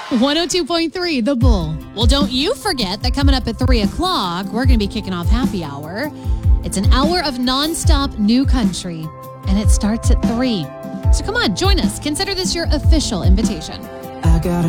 102.3 The Bull. Well, don't you forget that coming up at 3 o'clock, we're going to be kicking off Happy Hour. It's an hour of nonstop new country, and it starts at 3. So come on, join us. Consider this your official invitation. I got